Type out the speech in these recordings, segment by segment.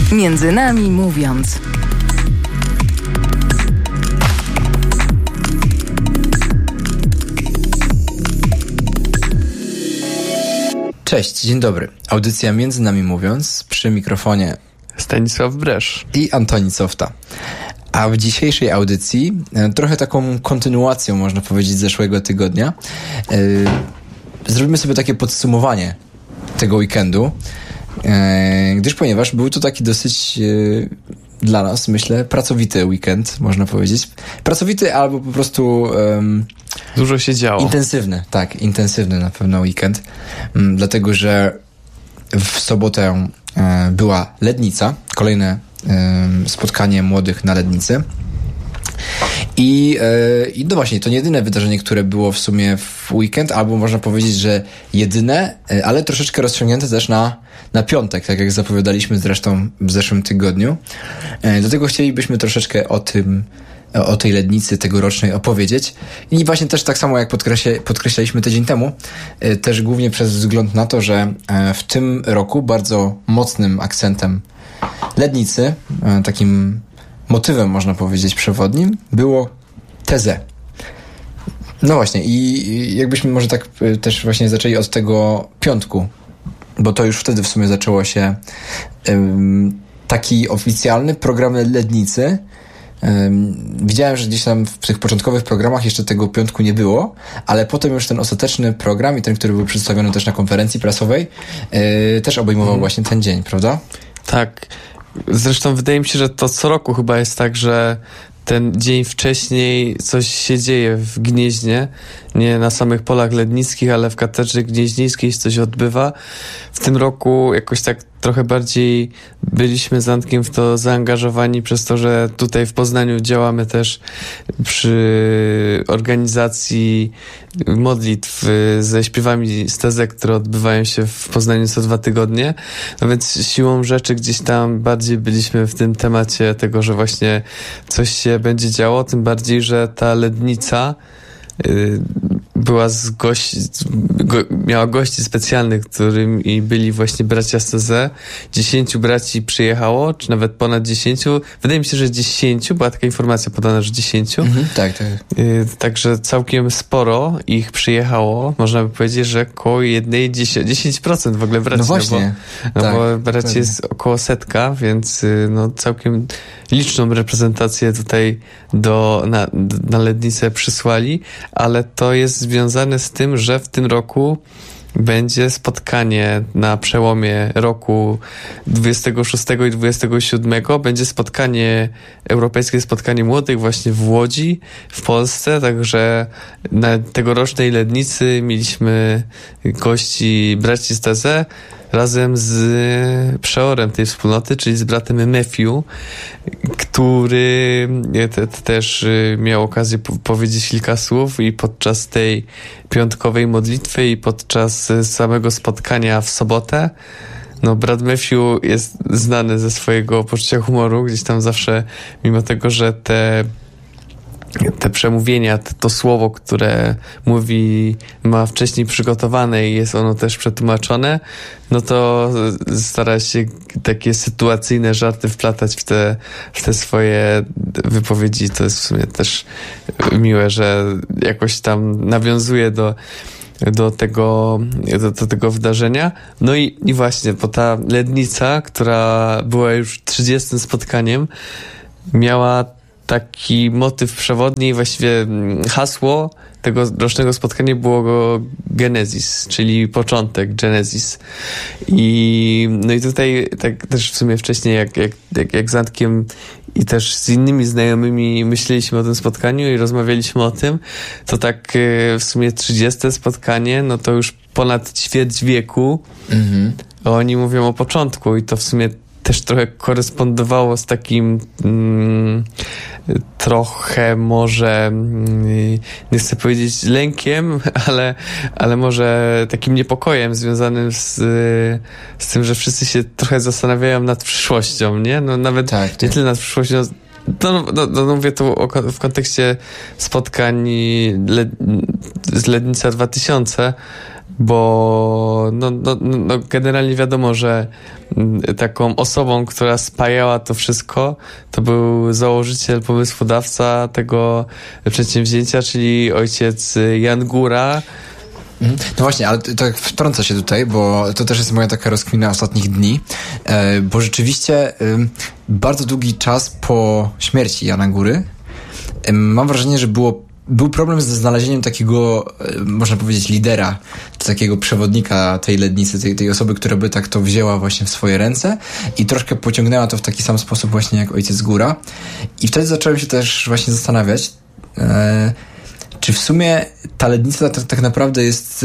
Między nami mówiąc. Cześć, dzień dobry. Audycja Między nami mówiąc, przy mikrofonie Stanisław Bresz i Antoni Cofta. A w dzisiejszej audycji, trochę taką kontynuacją można powiedzieć z zeszłego tygodnia, zrobimy sobie takie podsumowanie tego weekendu, ponieważ był to taki dosyć dla nas, myślę, pracowity weekend, można powiedzieć. Pracowity albo po prostu dużo się działo. Intensywny na pewno weekend, dlatego że w sobotę była Lednica, kolejne spotkanie młodych na Lednicy. I no właśnie, to nie jedyne wydarzenie, które było w sumie w weekend, albo można powiedzieć, że jedyne, ale troszeczkę rozciągnięte też na piątek, tak jak zapowiadaliśmy zresztą w zeszłym tygodniu. Dlatego chcielibyśmy troszeczkę o tej Lednicy tegorocznej opowiedzieć. I właśnie też tak samo jak podkreślaliśmy tydzień temu, też głównie przez wzgląd na to, że w tym roku bardzo mocnym akcentem Lednicy, takim motywem, można powiedzieć, przewodnim, było Teze. No właśnie, i jakbyśmy może tak też właśnie zaczęli od tego piątku, bo to już wtedy w sumie zaczęło się taki oficjalny program Lednicy. Widziałem, że gdzieś tam w tych początkowych programach jeszcze tego piątku nie było, ale potem już ten ostateczny program i ten, który był przedstawiony też na konferencji prasowej, też obejmował właśnie ten dzień, prawda? Tak. Zresztą wydaje mi się, że to co roku chyba jest tak, że ten dzień wcześniej coś się dzieje w Gnieźnie, nie na samych polach lednickich, ale w katedrze gnieźnieńskiej się coś odbywa. W tym roku jakoś tak trochę bardziej byliśmy z Antkiem w to zaangażowani przez to, że tutaj w Poznaniu działamy też przy organizacji modlitw ze śpiewami z Teze, które odbywają się w Poznaniu co 2 tygodnie. No więc siłą rzeczy gdzieś tam bardziej byliśmy w tym temacie tego, że właśnie coś się będzie działo, tym bardziej, że ta Lednica była miała gości specjalnych, którymi byli właśnie bracia z TZ. 10 braci przyjechało, czy nawet ponad 10. Wydaje mi się, że 10, była taka informacja podana, że 10. Tak. Także całkiem sporo ich przyjechało. Można by powiedzieć, że około 10% w ogóle braci. No właśnie. Bo braci jest około 100, więc no całkiem liczną reprezentację tutaj na Lednicę przysłali, ale to jest związane z tym, że w tym roku będzie spotkanie na przełomie roku 26 i 27. Będzie europejskie spotkanie młodych właśnie w Łodzi, w Polsce, także na tegorocznej Lednicy mieliśmy gości braci z Teze razem z przeorem tej wspólnoty, czyli z bratem Matthew, który też miał okazję powiedzieć kilka słów i podczas tej piątkowej modlitwy i podczas samego spotkania w sobotę. No, brat Matthew jest znany ze swojego poczucia humoru, gdzieś tam zawsze, mimo tego, że te przemówienia, to słowo, które mówi, ma wcześniej przygotowane i jest ono też przetłumaczone, no to stara się takie sytuacyjne żarty wplatać w te swoje wypowiedzi. To jest w sumie też miłe, że jakoś tam nawiązuje do tego wydarzenia. No i właśnie, bo ta Lednica, która była już 30. spotkaniem, miała taki motyw przewodni i właściwie hasło tego rocznego spotkania było Genesis, czyli początek, Genesis. No i tutaj tak też w sumie wcześniej jak z Antkiem i też z innymi znajomymi myśleliśmy o tym spotkaniu i rozmawialiśmy o tym, to tak w sumie 30. spotkanie, no to już ponad ćwierć wieku. Oni mówią o początku i to w sumie też trochę korespondowało z takim trochę może, nie chcę powiedzieć lękiem, ale może takim niepokojem związanym z tym, że wszyscy się trochę zastanawiają nad przyszłością, nie? No nawet nie tyle nad przyszłością, no mówię tu w kontekście spotkań z Lednica 2000, bo generalnie wiadomo, że taką osobą, która spajała to wszystko, to był założyciel, pomysłodawca tego przedsięwzięcia, czyli ojciec Jan Góra. No właśnie, ale tak wtrącę się tutaj, bo to też jest moja taka rozkmina ostatnich dni, bo rzeczywiście bardzo długi czas po śmierci Jana Góry mam wrażenie, że był problem ze znalezieniem takiego, można powiedzieć, lidera, czy takiego przewodnika tej Lednicy, tej osoby, która by tak to wzięła właśnie w swoje ręce i troszkę pociągnęła to w taki sam sposób właśnie jak ojciec Góra. I wtedy zacząłem się też właśnie zastanawiać, czy w sumie ta Lednica tak naprawdę jest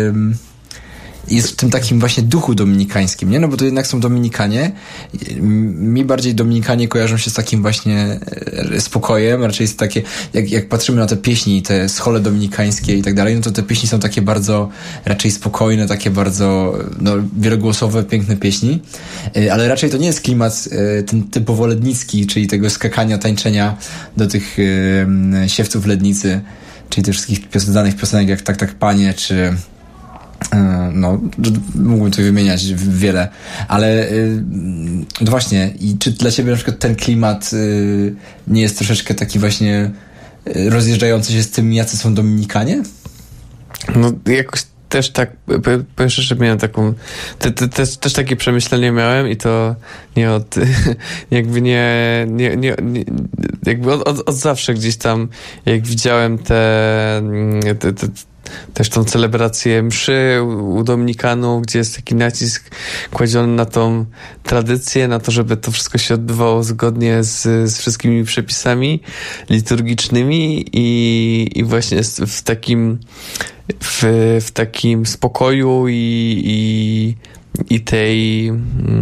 w tym takim właśnie duchu dominikańskim, nie? No bo to jednak są Dominikanie. Mi bardziej Dominikanie kojarzą się z takim właśnie spokojem, raczej jest takie, jak patrzymy na te pieśni, te schole dominikańskie i tak dalej, no to te pieśni są takie bardzo raczej spokojne, takie bardzo wielogłosowe, piękne pieśni, ale raczej to nie jest klimat ten typowo lednicki, czyli tego skakania, tańczenia do tych siewców Lednicy, czyli tych wszystkich danych piosenek jak Tak, Panie, czy mógłbym tu wymieniać wiele, ale no właśnie, i czy dla ciebie na przykład ten klimat nie jest troszeczkę taki właśnie rozjeżdżający się z tym, jacy są Dominikanie? No jakoś też tak, powiem szczerze, miałem taką, też takie przemyślenie miałem i to nie od, jakby od zawsze gdzieś tam, jak widziałem też tą celebrację mszy u Dominikanów, gdzie jest taki nacisk kładziony na tą tradycję, na to, żeby to wszystko się odbywało zgodnie z wszystkimi przepisami liturgicznymi i właśnie w takim spokoju i tej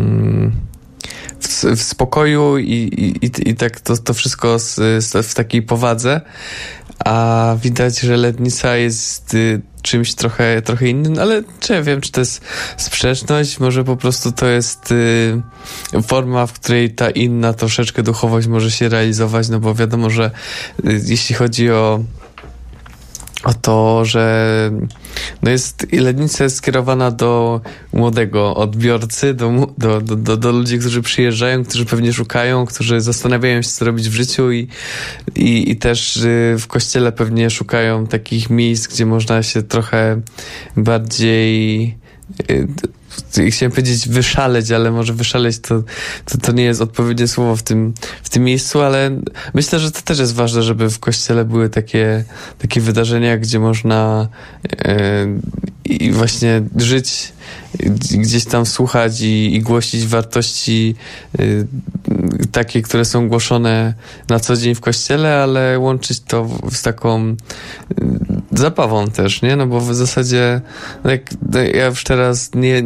w spokoju i tak to wszystko w takiej powadze, a widać, że Lednica jest czymś trochę innym, ale czy ja wiem, czy to jest sprzeczność, może po prostu to jest forma, w której ta inna troszeczkę duchowość może się realizować, no bo wiadomo, że jeśli chodzi o to, że Lednica jest skierowana do młodego odbiorcy, do ludzi, którzy przyjeżdżają, którzy pewnie szukają, którzy zastanawiają się, co robić w życiu i też w kościele pewnie szukają takich miejsc, gdzie można się trochę bardziej chciałem powiedzieć wyszaleć, ale może wyszaleć to nie jest odpowiednie słowo w tym miejscu, ale myślę, że to też jest ważne, żeby w kościele były takie wydarzenia, gdzie można i właśnie żyć, gdzieś tam słuchać i głosić wartości takie, które są głoszone na co dzień w kościele, ale łączyć to z taką zabawą też, nie? No bo w zasadzie ja już teraz nie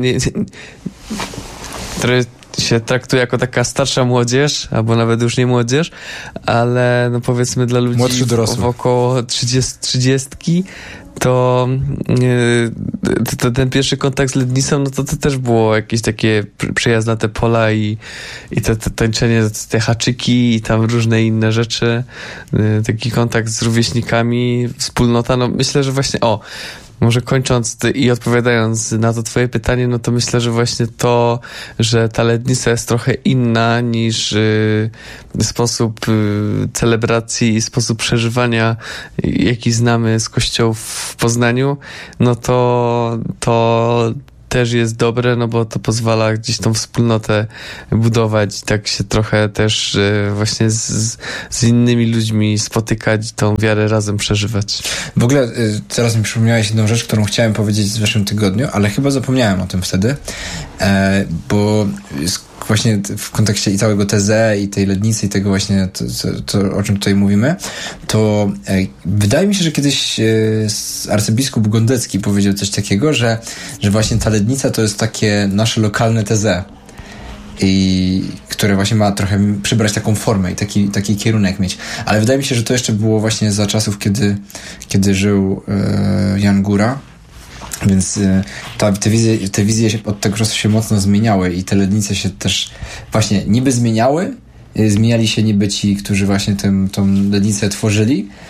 się traktuje jako taka starsza młodzież, albo nawet już nie młodzież, ale no powiedzmy dla ludzi około 30 to ten pierwszy kontakt z Lednicą, no to też było jakieś takie przejazd na te pola i te tańczenie, te haczyki i tam różne inne rzeczy, taki kontakt z rówieśnikami, wspólnota, no myślę, że właśnie może kończąc i odpowiadając na to twoje pytanie, no to myślę, że właśnie to, że ta Lednica jest trochę inna niż sposób celebracji i sposób przeżywania, jaki znamy z kościołów w Poznaniu, no to też jest dobre, no bo to pozwala gdzieś tą wspólnotę budować, tak się trochę też właśnie z innymi ludźmi spotykać, tą wiarę razem przeżywać. W ogóle teraz mi przypomniałeś jedną rzecz, którą chciałem powiedzieć w zeszłym tygodniu, ale chyba zapomniałem o tym wtedy, bo właśnie w kontekście i całego TZ i tej Lednicy i tego właśnie, to o czym tutaj mówimy, to wydaje mi się, że kiedyś arcybiskup Gondecki powiedział coś takiego, że właśnie ta Lednica to jest takie nasze lokalne TZ, i które właśnie ma trochę przybrać taką formę i taki kierunek mieć. Ale wydaje mi się, że to jeszcze było właśnie za czasów, kiedy żył Jan Góra. Więc te wizje się od tego czasu się mocno zmieniały i te Lednice się też właśnie niby zmieniały, zmieniali się niby ci, którzy właśnie tą Lednicę tworzyli,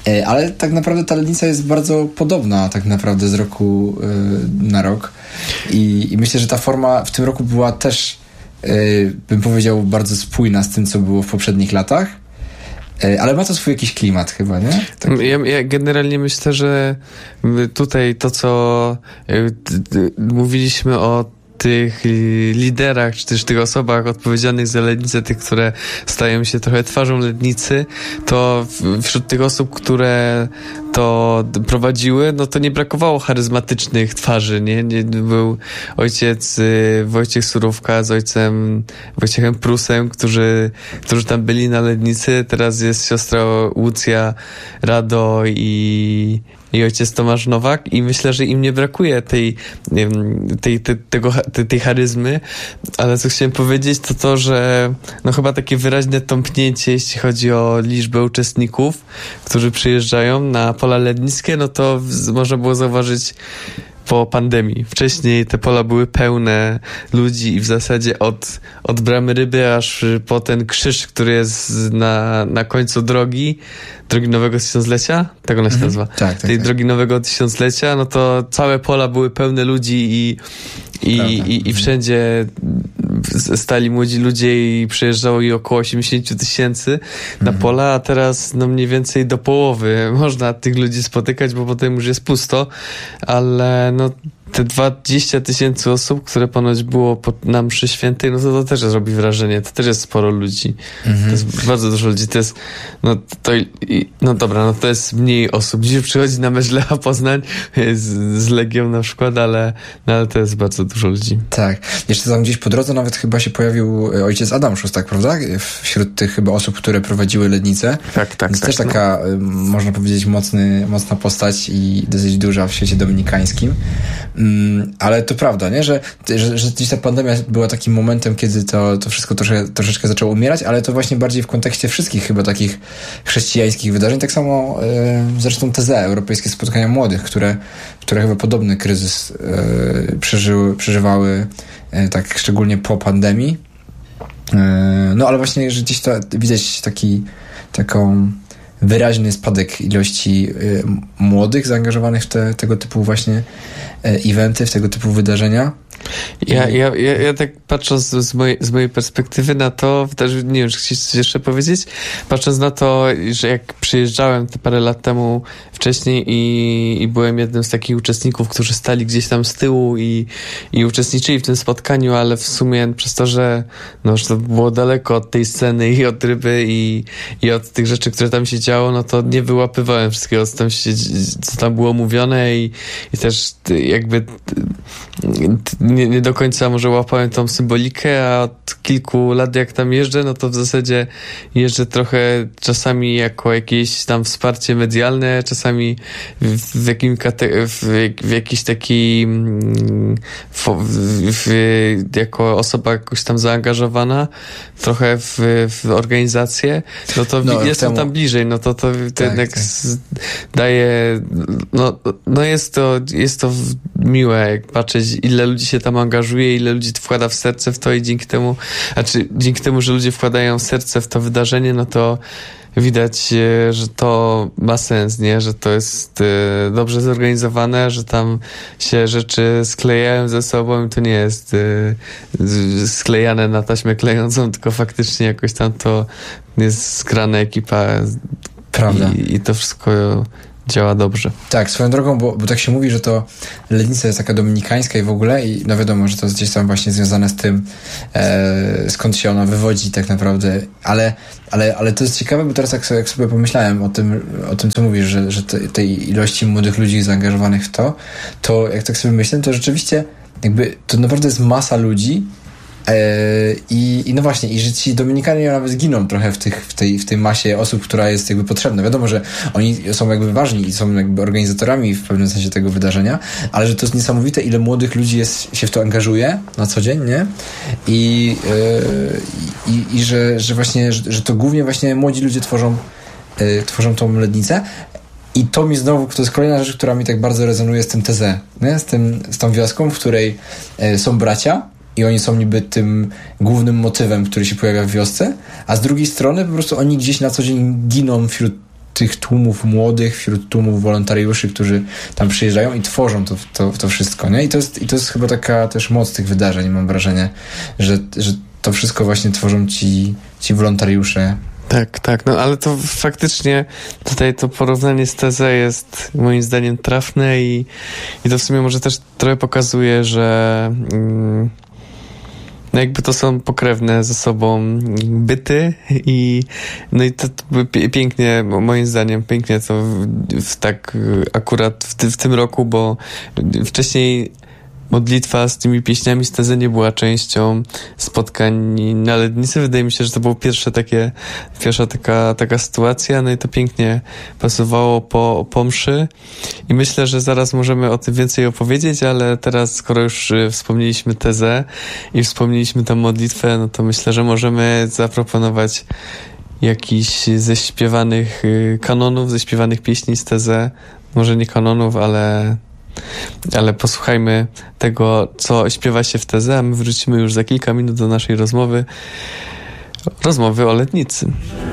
Ale tak naprawdę ta Lednica jest bardzo podobna tak naprawdę z roku na rok i myślę, że ta forma w tym roku była też, bym powiedział, bardzo spójna z tym, co było w poprzednich latach, ale ma to swój jakiś klimat chyba, nie? Tak. Ja generalnie myślę, że tutaj to, co mówiliśmy o tych liderach, czy też tych osobach odpowiedzialnych za Lednicę, tych, które stają się trochę twarzą Lednicy, to wśród tych osób, które to prowadziły, no to nie brakowało charyzmatycznych twarzy, nie? Był ojciec Wojciech Surówka z ojcem Wojciechem Prusem, którzy tam byli na Lednicy. Teraz jest siostra Łucja Rado i ojciec Tomasz Nowak i myślę, że im nie brakuje tej charyzmy, ale co chciałem powiedzieć, to, że no chyba takie wyraźne tąpnięcie, jeśli chodzi o liczbę uczestników, którzy przyjeżdżają na pola lednickie, no to można było zauważyć po pandemii. Wcześniej te pola były pełne ludzi i w zasadzie od Bramy Ryby aż po ten krzyż, który jest na końcu drogi Nowego Tysiąclecia, tak ona się nazywa. Tak. Drogi Nowego Tysiąclecia, no to całe pola były pełne ludzi i wszędzie stali młodzi ludzie i przyjeżdżało i około 80 000 na pola, a teraz no mniej więcej do połowy można tych ludzi spotykać, bo potem już jest pusto, ale no te 20 000 osób, które ponoć było na mszy świętej, no to też robi wrażenie, to też jest sporo ludzi. To jest bardzo dużo ludzi, to jest to jest mniej osób. Dzisiaj przychodzi na mecz Lecha Poznań z Legią na przykład, ale to jest bardzo dużo ludzi. Tak. Jeszcze tam gdzieś po drodze nawet chyba się pojawił ojciec Adam Szóstak, prawda? Wśród tych chyba osób, które prowadziły Lednicę. Tak. Więc też taka, można powiedzieć, mocna postać i dosyć duża w świecie dominikańskim. Ale to prawda, nie? Że gdzieś ta pandemia była takim momentem, kiedy to wszystko troszeczkę zaczęło umierać, ale to właśnie bardziej w kontekście wszystkich chyba takich chrześcijańskich wydarzeń. Tak samo zresztą TZE, Europejskie Spotkania Młodych, które chyba podobny kryzys przeżywały tak szczególnie po pandemii. No ale właśnie, że gdzieś widać taką wyraźny spadek ilości młodych zaangażowanych w tego typu właśnie eventy, w tego typu wydarzenia. Ja tak patrząc z mojej perspektywy na to, też nie wiem, czy chcesz coś jeszcze powiedzieć, patrząc na to, że jak przyjeżdżałem te parę lat temu wcześniej i byłem jednym z takich uczestników, którzy stali gdzieś tam z tyłu i uczestniczyli w tym spotkaniu, ale w sumie przez to, że to było daleko od tej sceny i od ryby i od tych rzeczy, które tam się działo, no to nie wyłapywałem wszystkiego, co tam było mówione i też jakby nie do końca może łapałem tą symbolikę, a od kilku lat jak tam jeżdżę, no to w zasadzie jeżdżę trochę czasami jako jakieś tam wsparcie medialne, czasami w jakiś taki jako osoba jakoś tam zaangażowana trochę w organizację, no to jestem tam bliżej, no to jednak daje, jest to miłe, jak patrzeć, ile ludzi się tam angażuje, ile ludzi wkłada w serce w to i dzięki temu, że ludzie wkładają serce w to wydarzenie, no to widać, że to ma sens, nie? Że to jest dobrze zorganizowane, że tam się rzeczy sklejają ze sobą i to nie jest sklejane na taśmę klejącą, tylko faktycznie jakoś tam to jest skrana ekipa. Prawda. I to wszystko działa dobrze. Tak, swoją drogą, bo tak się mówi, że to Lednica jest taka dominikańska i w ogóle i no wiadomo, że to jest gdzieś tam właśnie związane z tym, skąd się ona wywodzi tak naprawdę, ale to jest ciekawe, bo teraz jak sobie pomyślałem o tym co mówisz, że tej ilości młodych ludzi zaangażowanych w to jak tak sobie myślę, to rzeczywiście jakby to naprawdę jest masa ludzi, i no właśnie, i że ci Dominikanie nawet giną trochę w tej masie osób, która jest jakby potrzebna. Wiadomo, że oni są jakby ważni i są jakby organizatorami w pewnym sensie tego wydarzenia, ale że to jest niesamowite, ile młodych ludzi się w to angażuje na co dzień, nie? I że właśnie, że to głównie właśnie młodzi ludzie tworzą tą Lednicę. I to jest kolejna rzecz, która mi tak bardzo rezonuje z tym TZE, nie? Z tą wioską, w której są bracia, i oni są niby tym głównym motywem, który się pojawia w wiosce, a z drugiej strony po prostu oni gdzieś na co dzień giną wśród tych tłumów młodych, wśród tłumów wolontariuszy, którzy tam przyjeżdżają i tworzą to wszystko, nie? I to jest chyba taka też moc tych wydarzeń, mam wrażenie, że to wszystko właśnie tworzą ci wolontariusze. Tak, no ale to faktycznie tutaj to porównanie z Teze jest moim zdaniem trafne i to w sumie może też trochę pokazuje, że no jakby to są pokrewne ze sobą byty i no i to pięknie, moim zdaniem pięknie to tak akurat w tym roku, bo wcześniej modlitwa z tymi pieśniami z Tezy nie była częścią spotkań na Lednicy. Wydaje mi się, że to była pierwsza taka sytuacja, no i to pięknie pasowało po mszy i myślę, że zaraz możemy o tym więcej opowiedzieć, ale teraz, skoro już wspomnieliśmy Tezę i wspomnieliśmy tę modlitwę, no to myślę, że możemy zaproponować jakiś ze śpiewanych kanonów, ze śpiewanych pieśni z Tezę, może nie kanonów, ale posłuchajmy tego, co śpiewa się w Tezę, a my wrócimy już za kilka minut do naszej rozmowy o Lednicy.